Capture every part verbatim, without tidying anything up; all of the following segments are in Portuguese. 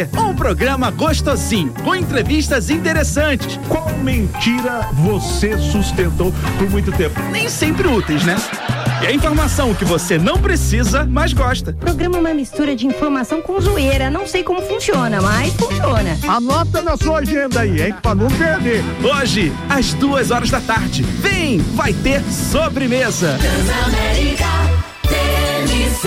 Um programa gostosinho, com entrevistas interessantes. Qual mentira você sustentou por muito tempo? Nem sempre úteis, né? E a informação que você não precisa, mas gosta. O programa é uma mistura de informação com zoeira. Não sei como funciona, mas funciona. Anota na sua agenda aí, hein? Pra não perder. Hoje, às duas horas da tarde. Vem, vai ter sobremesa. Transamérica T N C.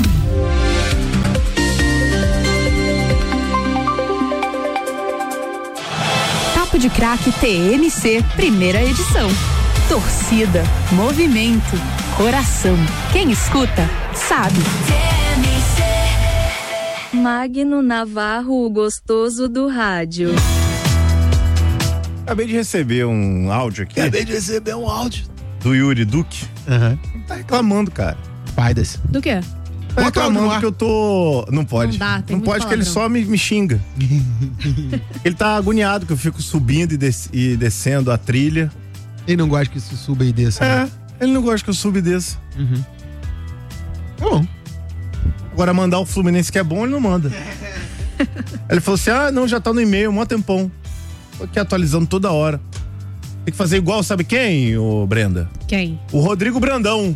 Papo de Craque T M C, primeira edição. Torcida, movimento, coração. Quem escuta, sabe. T M C. Magno Navarro, o gostoso do rádio. Acabei de receber um áudio aqui. Acabei de receber um áudio. Do Yuri Duque. Uhum. Tá reclamando, cara. Pai desse. Do quê? Tá reclamando que eu tô... Não pode. Não dá, tem Não pode muito que ele palavrão. só me, me xinga. Ele tá agoniado que eu fico subindo e, des- e descendo a trilha. Ele não gosta que isso suba e desça. É, né? ele não gosta que eu suba e desça. Uhum. Bom. Agora mandar o Fluminense que é bom, ele não manda. Ele falou assim, ah, não, já tá no e-mail, mó tempão. Tô aqui atualizando toda hora. Tem que fazer igual, sabe quem, ô Brenda? Quem? O Rodrigo Brandão.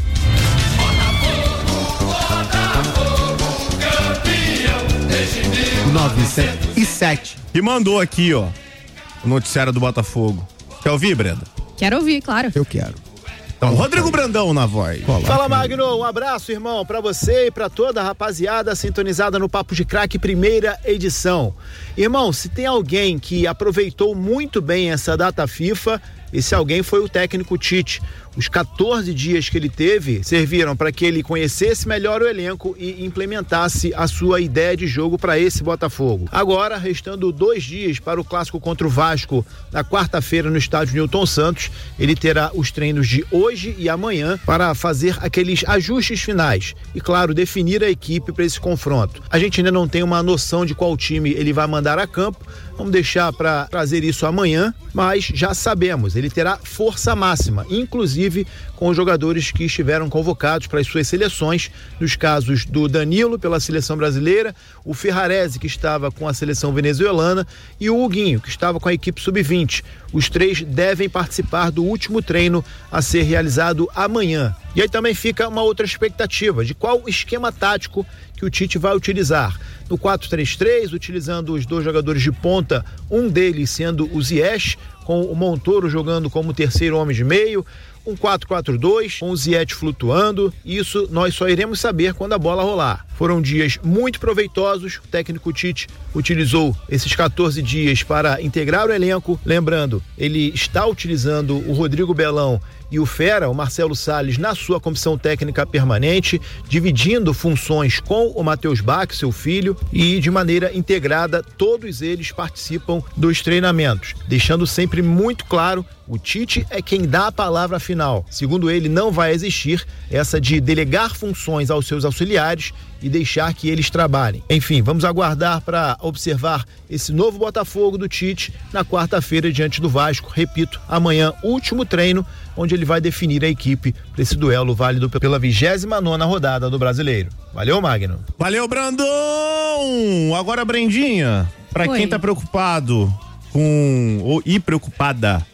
nove e sete. E mandou aqui, ó, o noticiário do Botafogo. Quer ouvir, Brenda? Quero ouvir, claro. Eu quero. Então, Rodrigo Brandão na voz. Fala, Magno, um abraço, irmão, pra você e pra toda a rapaziada sintonizada no Papo de Craque, primeira edição. Irmão, se tem alguém que aproveitou muito bem essa data FIFA, esse alguém foi o técnico Tite. Os quatorze dias que ele teve serviram para que ele conhecesse melhor o elenco e implementasse a sua ideia de jogo para esse Botafogo. Agora, restando dois dias para o clássico contra o Vasco, na quarta-feira no estádio Newton Santos, ele terá os treinos de hoje e amanhã para fazer aqueles ajustes finais e, claro, definir a equipe para esse confronto. A gente ainda não tem uma noção de qual time ele vai mandar a campo, vamos deixar para trazer isso amanhã, mas já sabemos, ele terá força máxima, inclusive com os jogadores que estiveram convocados para as suas seleções, nos casos do Danilo pela seleção brasileira, o Ferrarese, que estava com a seleção venezuelana, e o Huguinho, que estava com a equipe sub vinte. Os três devem participar do último treino a ser realizado amanhã. E aí também fica uma outra expectativa de qual esquema tático que o Tite vai utilizar. No quatro três três, utilizando os dois jogadores de ponta, um deles sendo o Ziyech, com o Montoro jogando como terceiro homem de meio, um quatro quatro dois, com o Ziyech flutuando. Isso nós só iremos saber quando a bola rolar. Foram dias muito proveitosos, o técnico Tite utilizou esses quatorze dias para integrar o elenco. Lembrando, ele está utilizando o Rodrigo Belão e o Fera, o Marcelo Salles, na sua comissão técnica permanente, dividindo funções com o Matheus Bach, seu filho, e de maneira integrada todos eles participam dos treinamentos, deixando sempre muito claro, o Tite é quem dá a palavra final. Segundo ele, não vai existir essa de delegar funções aos seus auxiliares e deixar que eles trabalhem. Enfim, vamos aguardar para observar esse novo Botafogo do Tite na quarta-feira diante do Vasco. Repito, amanhã, último treino, onde ele vai definir a equipe para esse duelo válido pela vigésima nona rodada do Brasileiro. Valeu, Magno. Valeu, Brandão! Agora, Brendinha, pra Oi. quem tá preocupado com, ou e preocupada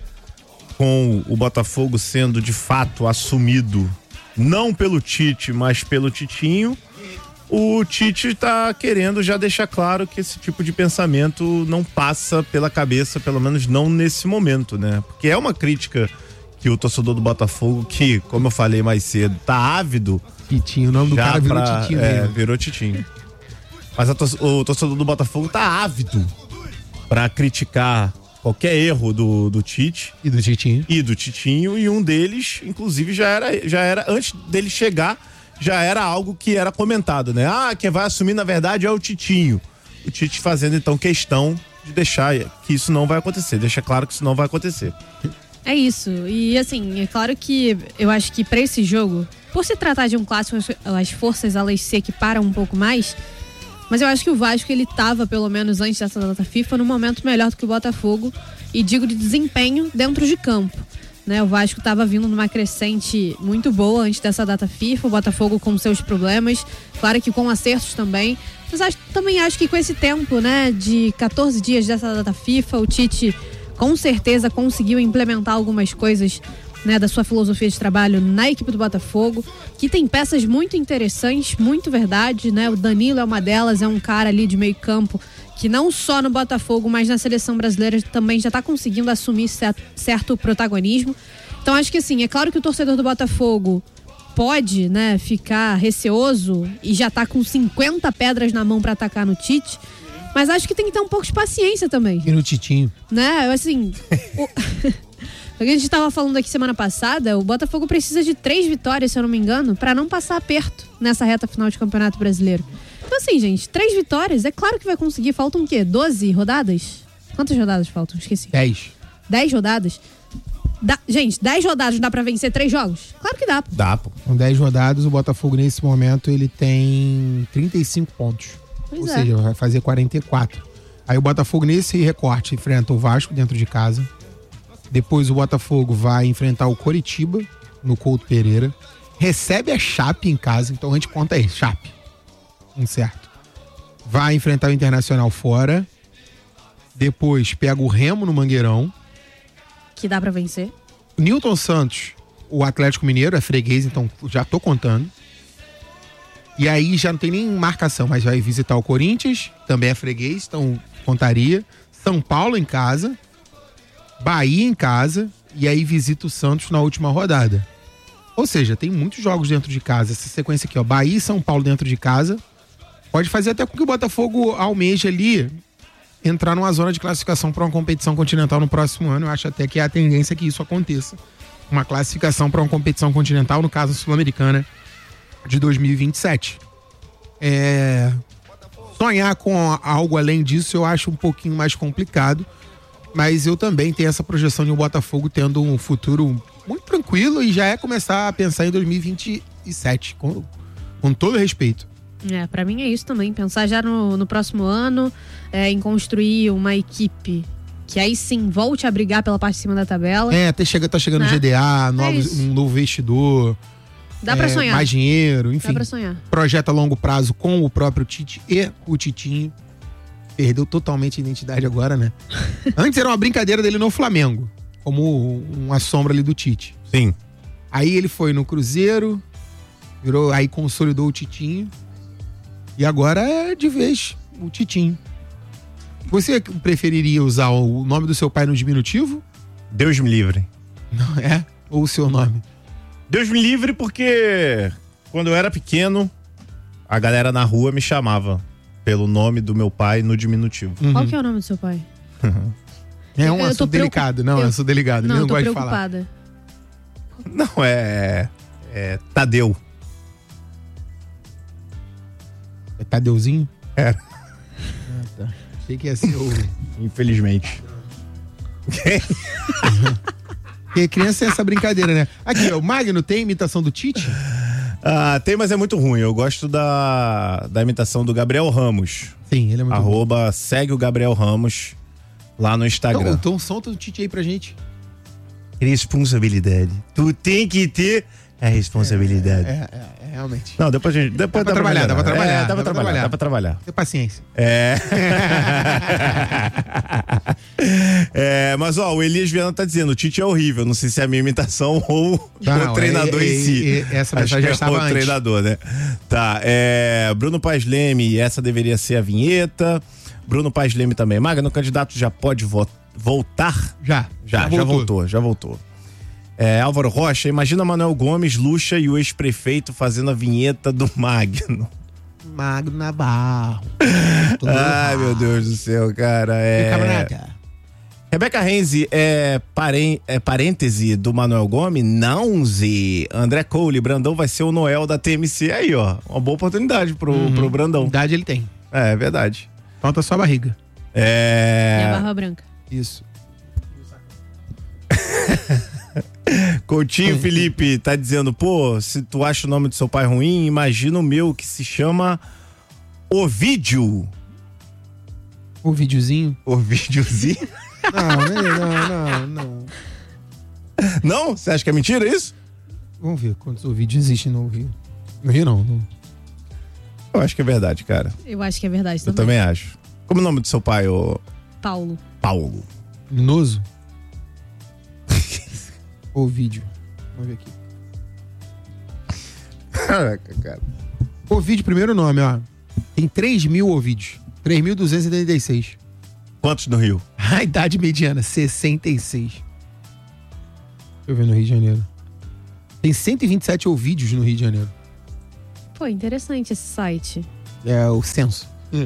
com o Botafogo sendo de fato assumido, não pelo Tite, mas pelo Titinho, o Tite tá querendo já deixar claro que esse tipo de pensamento não passa pela cabeça, pelo menos não nesse momento, né? Porque é uma crítica que o torcedor do Botafogo, que, como eu falei mais cedo, tá ávido. Titinho, o nome do já cara virou pra- Titinho é, mesmo. virou Titinho. Mas a tor- o torcedor do Botafogo tá ávido pra criticar qualquer erro do, do Tite. E do Titinho. E do Titinho, e um deles, inclusive, já era, já era antes dele chegar, já era algo que era comentado, né? Ah, quem vai assumir, na verdade, é o Titinho. O Tite fazendo, então, questão de deixar que isso não vai acontecer. Deixa claro que isso não vai acontecer. É isso. E assim, é claro que eu acho que pra esse jogo, por se tratar de um clássico, as forças elas se equiparam um pouco mais. Mas eu acho que o Vasco, ele tava, pelo menos antes dessa data FIFA, num momento melhor do que o Botafogo. E digo de desempenho dentro de campo. Né? O Vasco estava vindo numa crescente muito boa antes dessa data FIFA. O Botafogo com seus problemas. Claro que com acertos também. Mas acho, também acho que com esse tempo, né, de quatorze dias dessa data FIFA, o Tite com certeza conseguiu implementar algumas coisas, né, da sua filosofia de trabalho na equipe do Botafogo, que tem peças muito interessantes, muito verdade, né? O Danilo é uma delas, é um cara ali de meio campo que não só no Botafogo, mas na seleção brasileira também já está conseguindo assumir certo, certo protagonismo. Então acho que assim, é claro que o torcedor do Botafogo pode, né, ficar receoso e já tá com cinquenta pedras na mão para atacar no Tite, mas acho que tem que ter um pouco de paciência também. E no Titinho. Né, assim... o... O que a gente estava falando aqui semana passada, o Botafogo precisa de três vitórias, se eu não me engano, para não passar aperto nessa reta final de Campeonato Brasileiro. Então assim, gente, três vitórias, é claro que vai conseguir. Faltam o quê? doze rodadas? Quantas rodadas faltam? Esqueci. dez. dez rodadas? Dá, gente, dez rodadas dá pra vencer três jogos? Claro que dá. Dá, pô. Com dez rodadas, o Botafogo nesse momento ele tem trinta e cinco pontos. Pois Ou é. seja, vai fazer quarenta e quatro. Aí o Botafogo nesse recorte enfrenta o Vasco dentro de casa. Depois o Botafogo vai enfrentar o Coritiba no Couto Pereira. Recebe a Chape em casa, então a gente conta aí, Chape. Um certo. Vai enfrentar o Internacional fora. Depois pega o Remo no Mangueirão. Que dá pra vencer. Newton Santos, o Atlético Mineiro, é freguês, então já tô contando. E aí já não tem nem marcação, mas vai visitar o Corinthians, também é freguês, então contaria. São Paulo em casa, Bahia em casa, e aí visita o Santos na última rodada. Ou seja, tem muitos jogos dentro de casa. Essa sequência aqui, ó, Bahia e São Paulo dentro de casa, pode fazer até com que o Botafogo almeje ali entrar numa zona de classificação para uma competição continental no próximo ano. Eu acho até que é a tendência que isso aconteça. Uma classificação para uma competição continental, no caso sul-americana, de dois mil e vinte e sete. É... Sonhar com algo além disso eu acho um pouquinho mais complicado, mas eu também tenho essa projeção de um Botafogo tendo um futuro muito tranquilo e já é começar a pensar em dois mil e vinte e sete, com, com todo respeito. É, pra mim é isso também, pensar já no, no próximo ano, é, em construir uma equipe que aí sim volte a brigar pela parte de cima da tabela. É, até chega, tá chegando Né? G D A, novos, isso. um novo investidor. Dá pra é, sonhar. Mais dinheiro, enfim. Dá pra sonhar. Projeto a longo prazo com o próprio Tite e o Titinho. Perdeu totalmente a identidade agora, né? Antes era uma brincadeira dele no Flamengo, como uma sombra ali do Tite. Sim. Aí ele foi no Cruzeiro, virou, aí consolidou o Titinho. E agora é de vez o Titinho. Você preferiria usar o nome do seu pai no diminutivo? Deus me livre. Não é? Ou o seu nome? Deus me livre porque quando eu era pequeno, a galera na rua me chamava pelo nome do meu pai no diminutivo. Uhum. Qual que é o nome do seu pai? É um Eu tô assunto delicado. Não, preocup- é um assunto delicado. Não, Ele eu não tô gosta de falar. preocupada. Não, é. É Tadeu. É Tadeuzinho? É. Ah, tá. Achei que ia ser o... Infelizmente. Porque criança é essa brincadeira, né? Aqui, ó, o Magno tem imitação do Tite? Ah, tem, mas é muito ruim. Eu gosto da, da imitação do Gabriel Ramos. Sim, ele é muito Arroba, segue o Gabriel Ramos lá no Instagram. Então, então solta o Tite aí pra gente. Responsabilidade. Tu tem que ter a responsabilidade. É, é, é, realmente. Não, depois a gente. Depois Dá pra trabalhar, dá pra trabalhar, É, dá dá pra pra trabalhar, trabalhar. dá pra trabalhar. Ter paciência. É. É, mas ó, o Elias Viana tá dizendo, o Tite é horrível. Não sei se é a minha imitação ou Não, não, o treinador é- é- em si. é- essa Acho mensagem que já é estava o antes. treinador, né? Tá, é. Bruno Paz Leme, essa deveria ser a vinheta. Bruno Paz Leme também. Magno, o candidato já pode vo- voltar? Já. Já, já voltou, já voltou. É, Álvaro Rocha, imagina Manuel Gomes, Lucha e o ex-prefeito fazendo a vinheta do Magno. Magno Navarro. Ai, meu Deus do céu, cara. É... Camarada. Rebeca Renzi é, paren... é parêntese do Manuel Gomes? Não, Zê. André Cole, Brandão vai ser o Noel da T M C. Aí, ó, uma boa oportunidade pro, Uhum. pro Brandão. Idade ele tem. É, é verdade. Falta só a barriga. E a É... barba branca. Isso. Coutinho Felipe tá dizendo, pô, se tu acha o nome do seu pai ruim, imagina o meu que se chama Ovídio. O videozinho. Ovídiozinho? Não, não, não, não, não. Não? Você acha que é mentira isso? Vamos ver quantos vídeos existem no Rio. No Rio não. no- Eu acho que é verdade, cara. Eu acho que é verdade Eu também. também acho. Como é o nome do seu pai, ô Paulo. Paulo? Minoso? Ovídio. Vamos ver aqui. Caraca, cara. Ovídio, primeiro nome, ó. Tem três mil Ovídios. três mil duzentos e setenta e seis. Quantos no Rio? A idade mediana, sessenta e seis. Deixa eu ver no Rio de Janeiro. Tem cento e vinte e sete Ovídios no Rio de Janeiro. Pô, interessante esse site. É o censo.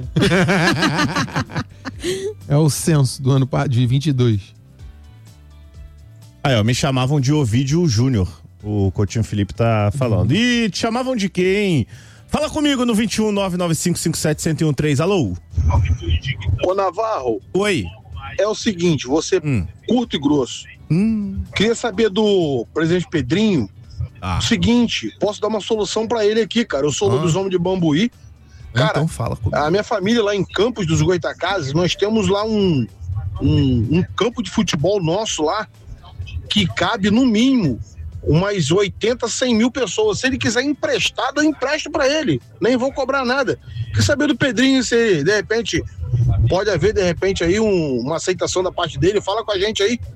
É o censo do ano pa- de vinte e dois. Aí, ó, me chamavam de Ovídio Júnior. O Coutinho Felipe tá falando. Uhum. Ih, te chamavam de quem? Fala comigo no vinte e um, nove nove cinco, cinco sete, zero um três. Alô? Ô Navarro, Oi. é o seguinte, você Hum. curto e grosso. Hum. Queria saber do presidente Pedrinho. Ah. O seguinte, posso dar uma solução pra ele aqui, cara. Eu sou Ah. lobisomem de Bambuí. Cara, Então fala comigo. a minha família lá em Campos dos Goitacazes, nós temos lá um, um, um campo de futebol nosso lá que cabe no mínimo umas oitenta, cem mil pessoas. Se ele quiser emprestado, eu empresto pra ele. Nem vou cobrar nada. Quer saber do Pedrinho se de repente pode haver de repente aí um- uma aceitação da parte dele? Fala com a gente aí.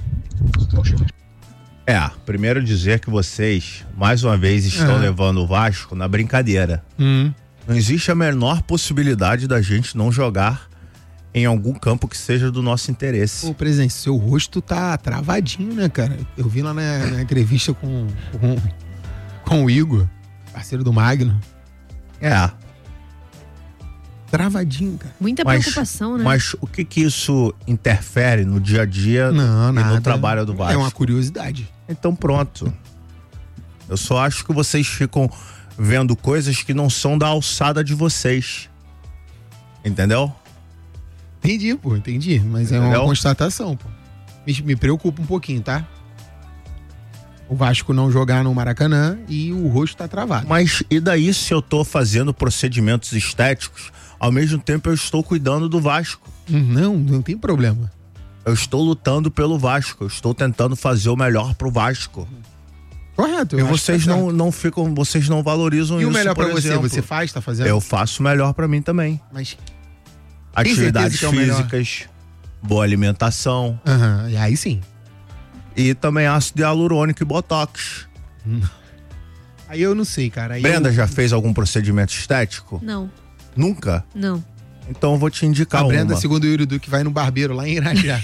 É, primeiro dizer que vocês, mais uma vez, estão É. levando o Vasco na brincadeira. Hum. Não existe a menor possibilidade da gente não jogar em algum campo que seja do nosso interesse. Ô, presidente, seu rosto tá travadinho, né, cara? Eu vi lá na, na entrevista com, com, com o Igor, parceiro do Magno. É. Travadinho, cara. Muita Mas- preocupação, né? Mas o que que isso interfere no dia a dia Não, e nada. no trabalho do Vasco? É uma curiosidade. Então pronto. Eu só acho que vocês ficam vendo coisas que não são da alçada de vocês. Entendeu? Entendi, pô, entendi. Mas é Entendeu? uma constatação, pô. Me, me preocupa um pouquinho, tá? O Vasco não jogar no Maracanã e o rosto tá travado. Mas e daí se eu tô fazendo procedimentos estéticos, ao mesmo tempo eu estou cuidando do Vasco? Não, não tem problema. Eu estou lutando pelo Vasco, eu estou tentando fazer o melhor pro Vasco. Correto. E eu acho que vocês tá não, certo. não ficam, vocês não valorizam E isso. o melhor por pra você? exemplo. Você faz, tá fazendo? Eu faço o melhor pra mim também. Mas. Atividades certeza que é o melhor? físicas, boa alimentação Aham, e aí sim. e também ácido hialurônico e botox. Aí eu não sei, cara. Aí Brenda eu... já fez algum procedimento estético? Não, Nunca? não. Então eu vou te indicar A Brenda, uma. segundo o Yuri Duque, vai no barbeiro lá em Irajá.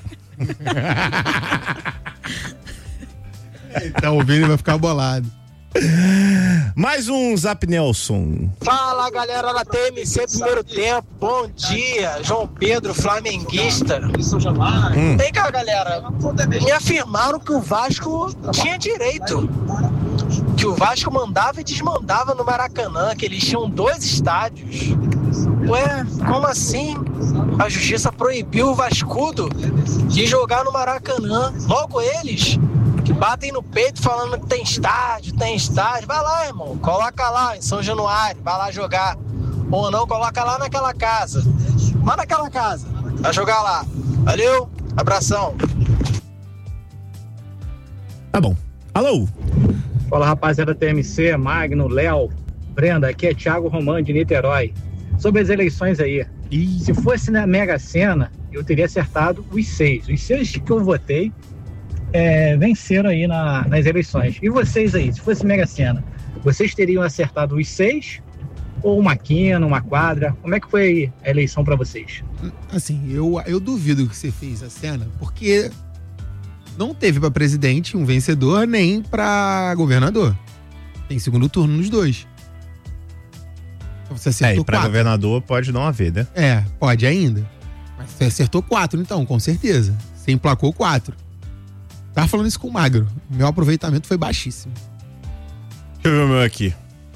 Tá ouvindo e vai ficar bolado. Mais um Zap Nelson. Fala galera da T M C Primeiro Tempo, bom dia, João Pedro, flamenguista. Hum. Vem cá galera, me afirmaram que o Vasco tinha direito, que o Vasco mandava e desmandava no Maracanã, que eles tinham dois estádios. Ué, como assim? A justiça proibiu o Vascudo de jogar no Maracanã, logo eles que batem no peito falando que tem estádio, tem estádio. Vai lá, irmão, coloca lá em São Januário, vai lá jogar. Ou não, coloca lá naquela casa. Lá naquela casa, vai jogar lá. Valeu, abração. Tá bom. Alô? Fala rapaziada T M C, Magno, Léo, Brenda, aqui é Thiago Romano de Niterói. Sobre as eleições aí, Ih. se fosse na Mega Sena, eu teria acertado os seis. Os seis que eu votei é, venceram aí na, nas eleições. E vocês aí, se fosse Mega Sena, vocês teriam acertado os seis ou uma quina, uma quadra? Como é que foi a eleição pra vocês? Assim, eu, eu duvido que você fez a cena, porque não teve pra presidente um vencedor, nem pra governador. Tem segundo turno nos dois. Você É, acertou e pra quatro. governador pode não haver, né? É, pode ainda. Mas você acertou quatro, então, com certeza. Você emplacou quatro. Tava falando isso com o Magro. Meu aproveitamento foi baixíssimo. Deixa eu ver o meu aqui.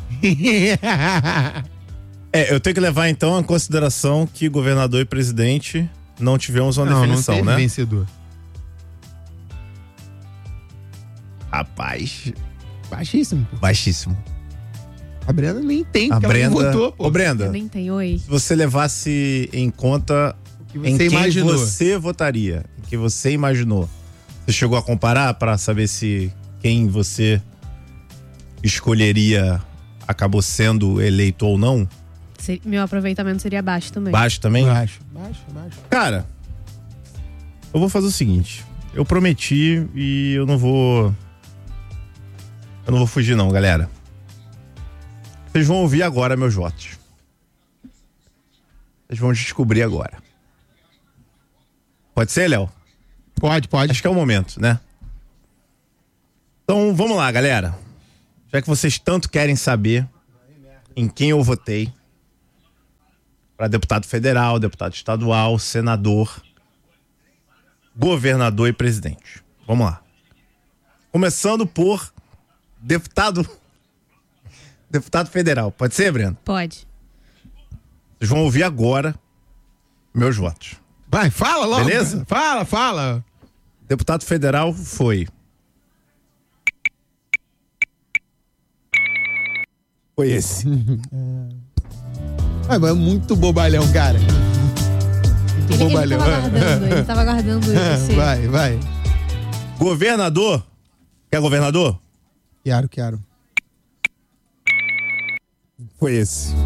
É, eu tenho que levar então em consideração que governador e presidente não tivemos uma não, definição, não teve né? vencedor. Rapaz, Baixíssimo. Pô. baixíssimo. A Brenda nem tem, A porque ela Brenda. não votou, pô. Ô, Brenda, Nem tem oi. se você levasse em conta que em você quem imaginou. você votaria, em que você imaginou, você chegou a comparar pra saber se quem você escolheria acabou sendo eleito ou não. Se- Meu aproveitamento seria baixo também. Baixo também? Baixo, baixo, baixo. Cara, eu vou fazer o seguinte. Eu prometi e eu não vou... Eu não vou fugir não, galera. Vocês vão ouvir agora meus votos. Vocês vão descobrir agora. Pode ser, Léo? Pode, pode. Acho que é o momento, né? Então, vamos lá, galera. Já que vocês tanto querem saber em quem eu votei para deputado federal, deputado estadual, senador, governador e presidente. Vamos lá. Começando por deputado deputado federal. Pode ser, Breno? Pode. Vocês vão ouvir agora meus votos. Vai, fala logo. Beleza? Fala, fala. Deputado federal foi... Foi esse. Ah, mas é muito bobalhão, cara. Muito Ele, ele bobalhão. tava aguardando, ele tava aguardando você. Vai, vai. Governador. Quer governador? Quero, quero. Foi esse.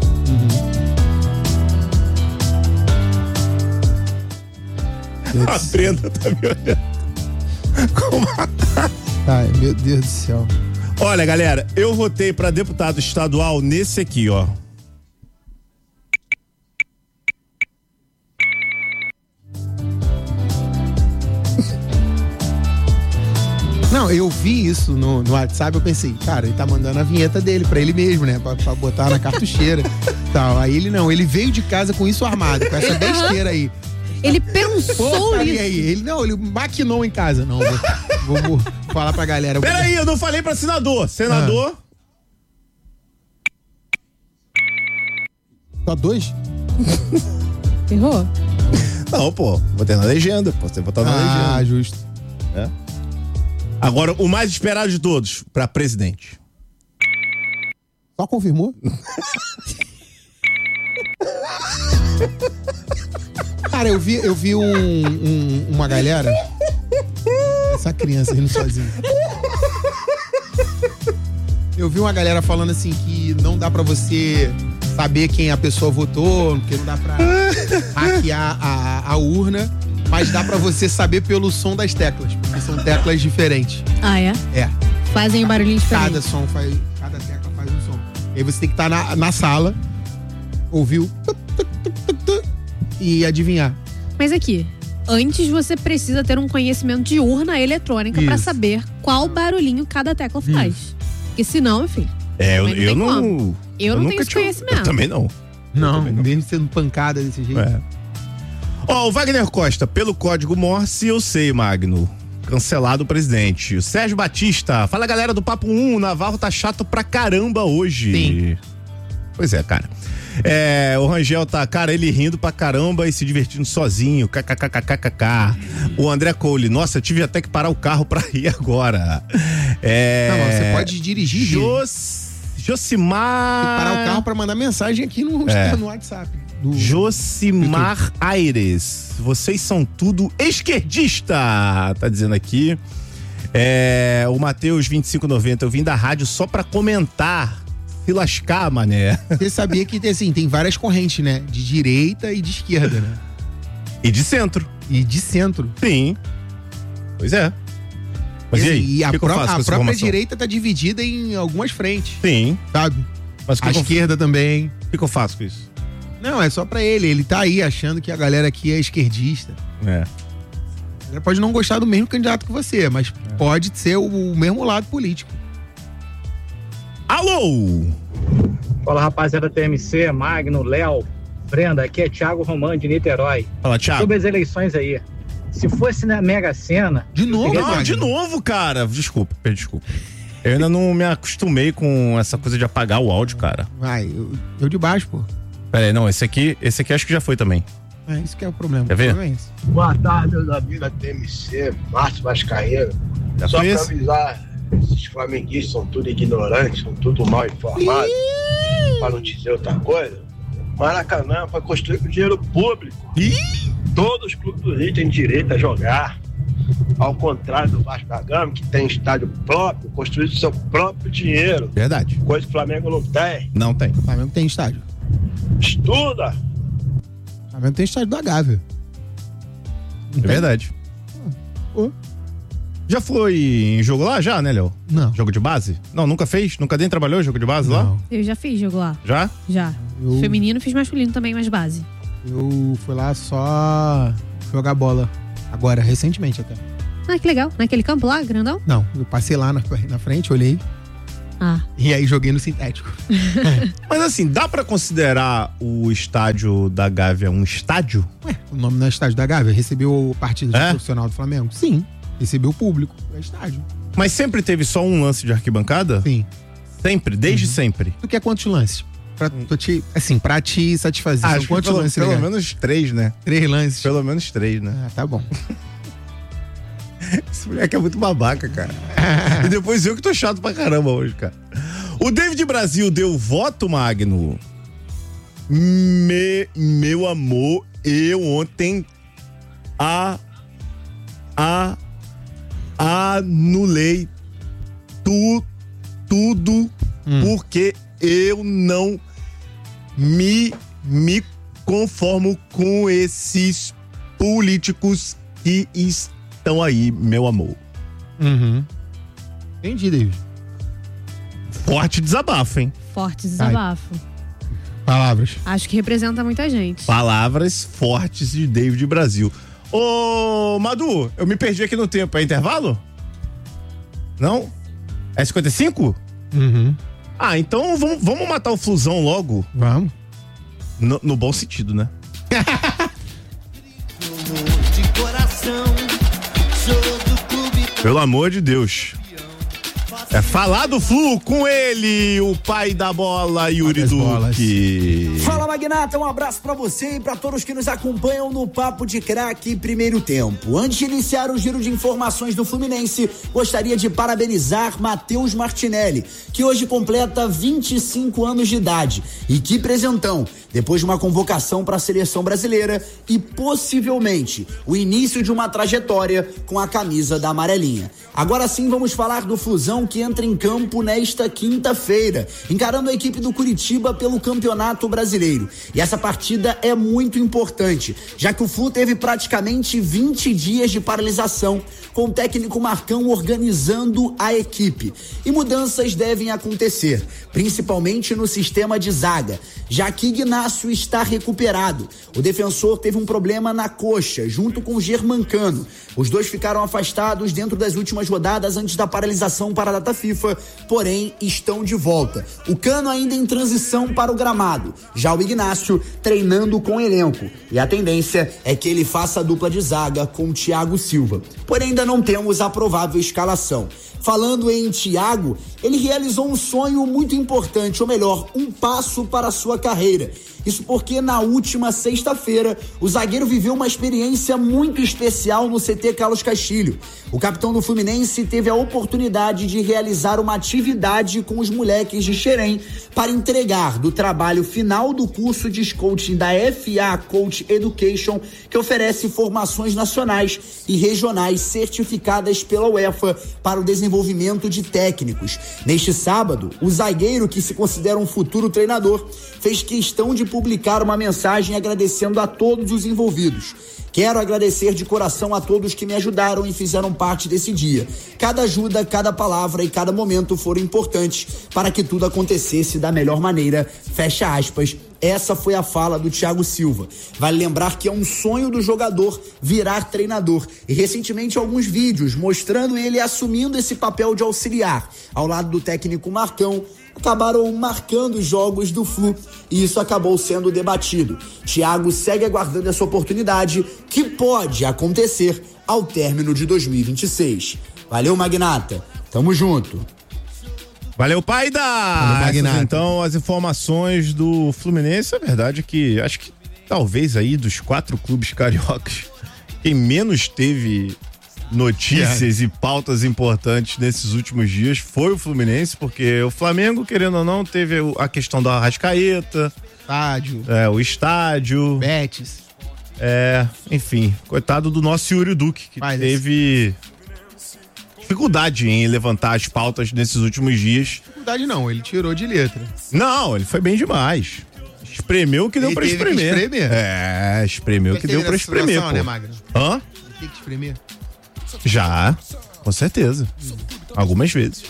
A Brenda tá me olhando. Como... Ai, meu Deus do céu. Olha, galera, eu votei pra deputado estadual nesse aqui, ó. Não, eu vi isso no, no WhatsApp, eu pensei, cara, ele tá mandando a vinheta dele pra ele mesmo, né? Pra, pra botar na cartucheira. Tal. Aí ele não, ele veio de casa com isso armado, com essa besteira aí. Ele pensou Portaria isso. aí. Ele, não, ele maquinou em casa. Não, vou, vou, vou falar pra galera. Peraí, eu não falei pra senador. Senador. Só dois? Errou? Não, pô. Botei na legenda. Pô, você botou na legenda. Ah, justo. É. Agora, o mais esperado de todos, pra presidente. Só confirmou? Cara, eu vi, eu vi um, um- uma galera. Essa criança rindo sozinha. Eu vi uma galera falando assim que não dá pra você saber quem a pessoa votou, que não dá pra hackear a, a urna, mas dá pra você saber pelo som das teclas, porque são teclas diferentes. Ah, é? É. Fazem um barulhinho diferente. Cada som faz. Cada tecla faz um som. E aí você tem que estar na, na sala, ouvir o e adivinhar. Mas aqui, antes você precisa ter um conhecimento de urna eletrônica pra Isso. saber qual barulhinho cada tecla faz. Porque senão, meu filho. É, eu, também eu tem não. como. Eu não nunca tenho esse tinha- conhecimento. Eu também não. Não, mesmo sendo pancada desse jeito. É. Ó, o Wagner Costa, pelo código Morse, eu sei, Magno. Cancelado o presidente. O Sérgio Batista, fala galera do Papo um, o Navarro tá chato pra caramba hoje. Sim. Pois é, cara. É, o Rangel tá, cara, ele rindo pra caramba e se divertindo sozinho. KKKKKK. O André Cole, nossa, eu tive até que parar o carro pra rir agora. É. Não, mas você pode dirigir. Jos... Josimar. Tem que parar o carro pra mandar mensagem aqui no, É. no WhatsApp. Do... Josimar Aires, vocês são tudo esquerdista, tá dizendo aqui. É, o Matheus vinte e cinco noventa, eu vim da rádio só pra comentar. Se lascar, mané. Você sabia que assim, tem várias correntes, né? De direita e de esquerda, né? E de centro. E de centro. Sim. Pois é. Mas e aí? E a, O que que eu pró- faço com a essa própria informação? direita tá dividida em algumas frentes. Sim. Sabe? Mas o que a que eu- esquerda também. O que, que eu faço com isso? Não, é só pra ele. Ele tá aí achando que a galera aqui é esquerdista. É. A galera pode não gostar do mesmo candidato que você, mas pode ser o, o mesmo lado político. Alô! Fala, rapaziada T M C, Magno, Léo, Brenda, aqui é Thiago Romano de Niterói. Fala, Thiago. Sobre as eleições aí. Se fosse na Mega Sena... De novo, Não, de novo, cara. Desculpa, pede desculpa. Eu ainda não me acostumei com essa coisa de apagar o áudio, cara. Vai, eu, eu de baixo, pô. Pera aí, não, esse aqui, esse aqui acho que já foi também. É isso que é o problema. Quer ver? O problema é esse. Boa tarde, meus amigos da T M C, Márcio Vascaíno. Já Só foi pra esse? avisar, esses flamenguistas são tudo ignorantes, são tudo mal informados, pra não dizer outra coisa. Maracanã foi construído com dinheiro público. Todos os clubes do Rio têm direito a jogar. Ao contrário do Vasco da Gama, que tem estádio próprio, construído com seu próprio dinheiro. Verdade. Coisa que o Flamengo não tem. Não tem. O Flamengo tem estádio. Estuda! O Flamengo tem estádio da Gávea. É verdade. Oh. Já foi em jogo lá, já, né, Léo? Não. Jogo de base? Não, nunca fez? Nunca nem trabalhou jogo de base Não. lá? Eu já fiz jogo lá. Já? Já. Eu- Feminino, fiz masculino também, mas base. Eu fui lá só jogar bola. Agora, recentemente até. Ah, que legal. Naquele campo lá, grandão? Não, eu passei lá na, na frente, olhei. Ah. E aí joguei no sintético. Mas assim, dá pra considerar o estádio da Gávea um estádio? Ué, o nome não é estádio da Gávea? Recebeu partido É? profissional do Flamengo? Sim. Recebeu o público. É estádio. Mas sempre teve só um lance de arquibancada? Sim. Sempre? Desde sempre? Tu quer quantos lances? Pra, tu te, assim, pra te satisfazer. Ah, São acho que quantos pelo, lances? pelo legais? menos três, né? Três lances. Pelo menos três, né? Ah, tá bom. Esse moleque é muito babaca, cara. E depois eu que tô chato pra caramba hoje, cara. O David Brasil deu voto, Magno. Me, meu amor, eu ontem a, a, anulei tu, tudo Hum. porque eu não me, me conformo com esses políticos que estão aí, meu amor. Uhum. Entendi, David. Forte desabafo, hein? Forte desabafo. Palavras. Acho que representa muita gente. Palavras fortes de David Brasil. Ô, Madu, eu me perdi aqui no tempo. É intervalo? Não? É cinquenta e cinco? Uhum. Ah, então vamos, vamos matar o Flusão logo. Vamos. No, no bom sentido, né? De coração, sou do clube. Pelo amor de Deus. É falar do Flu com ele, o pai da bola, Yuri Duque. Fala, Magnata, um abraço pra você e pra todos que nos acompanham no Papo de Craque Primeiro Tempo. Antes de iniciar o giro de informações do Fluminense, gostaria de parabenizar Matheus Martinelli, que hoje completa vinte e cinco anos de idade. E que presentão, depois de uma convocação para a seleção brasileira e possivelmente o início de uma trajetória com a camisa da amarelinha. Agora sim vamos falar do Flusão, que entra em campo nesta quinta-feira, encarando a equipe do Curitiba pelo Campeonato Brasileiro. E essa partida é muito importante, já que o Flu teve praticamente vinte dias de paralisação, com o técnico Marcão organizando a equipe. E mudanças devem acontecer, principalmente no sistema de zaga, já que Ignacio está recuperado. O defensor teve um problema na coxa, junto com o Germancano. Os dois ficaram afastados dentro das últimas rodadas antes da paralisação para a data FIFA, porém estão de volta. O Cano ainda em transição para o gramado, já o Ignacio treinando com o elenco. E a tendência é que ele faça a dupla de zaga com o Thiago Silva. Porém ainda não temos a provável escalação. Falando em Thiago, ele realizou um sonho muito importante, ou melhor, um passo para a sua carreira. Isso porque na última sexta-feira, o zagueiro viveu uma experiência muito especial no C T Carlos Castilho. O capitão do Fluminense teve a oportunidade de realizar uma atividade com os moleques de Xerém para entregar do trabalho final do curso de coaching da F A Coach Education, que oferece formações nacionais e regionais certificadas pela UEFA para o desenvolvimento de técnicos. Neste sábado, o zagueiro, que se considera um futuro treinador, fez questão de publicar uma mensagem agradecendo a todos os envolvidos. Quero agradecer de coração a todos que me ajudaram e fizeram parte desse dia. Cada ajuda, cada palavra e cada momento foram importantes para que tudo acontecesse da melhor maneira. Fecha aspas. Essa foi a fala do Thiago Silva. Vale lembrar que é um sonho do jogador virar treinador. E recentemente alguns vídeos mostrando ele assumindo esse papel de auxiliar ao lado do técnico Marcão acabaram marcando os jogos do Flu e isso acabou sendo debatido. Thiago segue aguardando essa oportunidade que pode acontecer ao término de dois mil e vinte e seis. Valeu, Magnata. Tamo junto. Valeu, pai da! Essas, então, as informações do Fluminense, é verdade que acho que talvez aí dos quatro clubes cariocas, quem menos teve notícias é. e pautas importantes nesses últimos dias foi o Fluminense, porque o Flamengo, querendo ou não, teve a questão da Arrascaeta, estádio, é, o estádio, Betis. É, enfim, coitado do nosso Yuri Duque, que Mas teve dificuldade em levantar as pautas nesses últimos dias. Dificuldade não, ele tirou de letra. Não, ele foi bem demais. Espremeu o que deu ele pra espremer. espremer. É, espremeu o que deu pra espremer, situação, pô. Né, Magno? Hã? Ele tem que espremer? Já, com certeza. Hum. Algumas vezes.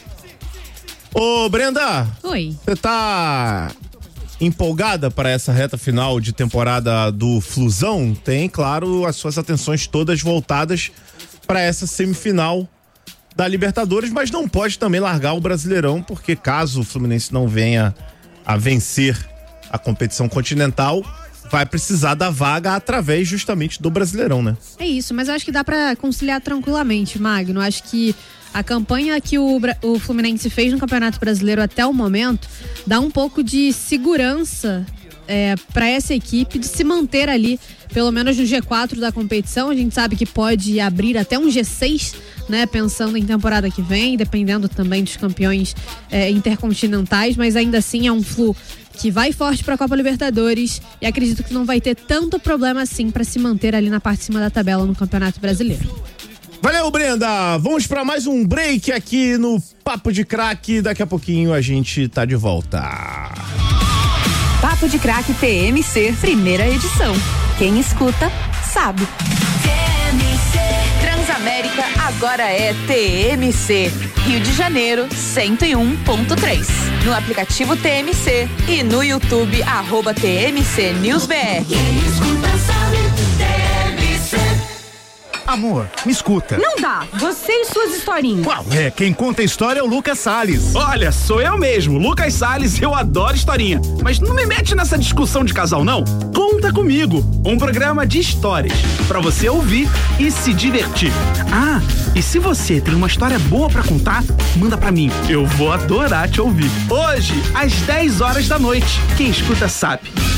Ô, Brenda. Oi. Você tá empolgada para essa reta final de temporada do Flusão? Tem, claro, as suas atenções todas voltadas para essa semifinal da Libertadores, mas não pode também largar o Brasileirão, porque caso o Fluminense não venha a vencer a competição continental, vai precisar da vaga através justamente do Brasileirão, né? É isso, mas eu acho que dá pra conciliar tranquilamente, Magno. Acho que a campanha que o, o Fluminense fez no Campeonato Brasileiro até o momento dá um pouco de segurança é, para essa equipe de se manter ali, pelo menos no G quatro da competição. A gente sabe que pode abrir até um G seis, né, pensando em temporada que vem, dependendo também dos campeões é, intercontinentais, mas ainda assim é um Flu que vai forte para a Copa Libertadores e acredito que não vai ter tanto problema assim para se manter ali na parte de cima da tabela no Campeonato Brasileiro. Valeu, Brenda! Vamos para mais um break aqui no Papo de Craque. Daqui a pouquinho a gente tá de volta. Papo de Craque T M C, primeira edição. Quem escuta, sabe. T M C. Transamérica agora é T M C. Rio de Janeiro, cento e um ponto três. No aplicativo T M C e no YouTube, arroba T M C News B R. Quem escuta sabe, T M C. Amor, me escuta. Não dá. Você e suas historinhas. Qual é? Quem conta a história é o Lucas Salles. Olha, sou eu mesmo, Lucas Salles. Eu adoro historinha. Mas não me mete nessa discussão de casal, não. Conta comigo. Um programa de histórias pra você ouvir e se divertir. Ah, e se você tem uma história boa pra contar, manda pra mim. Eu vou adorar te ouvir. Hoje, às dez horas da noite. Quem escuta sabe.